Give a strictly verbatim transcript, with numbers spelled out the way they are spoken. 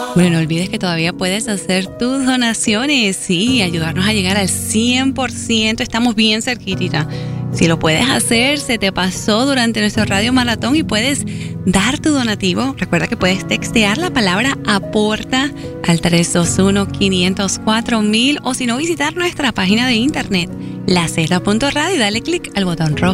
Bueno, no olvides que todavía puedes hacer tus donaciones y ayudarnos a llegar al cien por ciento. Estamos bien cerquita. Si lo puedes hacer, se te pasó durante nuestro Radio Maratón y puedes dar tu donativo. Recuerda que puedes textear la palabra aporta al tres dos uno, cinco cero cuatro, mil o si no, visitar nuestra página de internet, la z punto radio y dale clic al botón rojo.